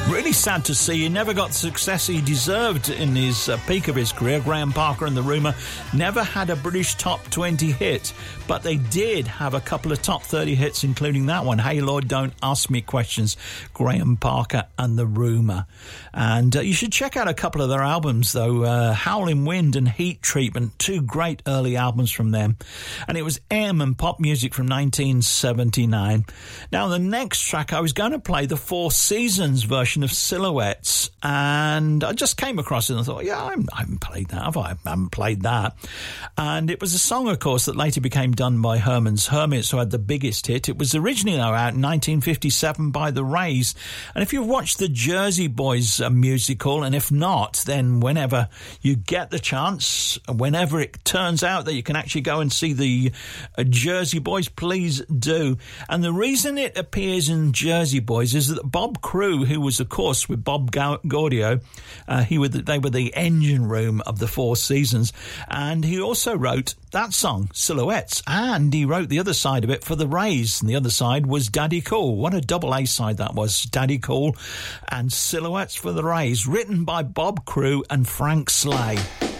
Really sad to see he never got the success he deserved in his peak of his career. Graham Parker and the Rumour never had a British top 20 hit, but they did have a couple of top 30 hits, including that one, Hey Lord, Don't Ask Me Questions, Graham Parker and the Rumour. And you should check out a couple of their albums, though, Howling Wind and Heat Treatment, two great early albums from them. And it was M and Pop Music from 1979. Now, the next track, I was going to play the Four Seasons version of Silhouettes, and I just came across it and I thought, yeah, I haven't played that, have I? I haven't played that. And it was a song, of course, that later became done by Herman's Hermits, who had the biggest hit. It was originally, though, out in 1957 by the Rays. And if you've watched the Jersey Boys musical, and if not, then whenever you get the chance, whenever it turns out that you can actually go and see the Jersey Boys, please do. And the reason it appears in Jersey Boys is that Bob Crewe, who was, of course, with Bob Gaudio, they were the engine room of the Four Seasons, and he also wrote that song, Silhouettes, and he wrote the other side of it for the Rays, and the other side was Daddy Cool. What a double A side that was, Daddy Cool and Silhouettes for the Rays, written by Bob Crewe and Frank Slay.